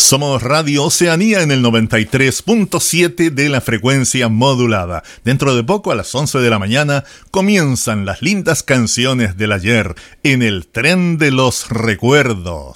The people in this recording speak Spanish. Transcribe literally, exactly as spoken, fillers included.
Somos Radio Oceanía en el noventa y tres punto siete de la frecuencia modulada. Dentro de poco, a las once de la mañana, comienzan las lindas canciones del ayer en el tren de los recuerdos.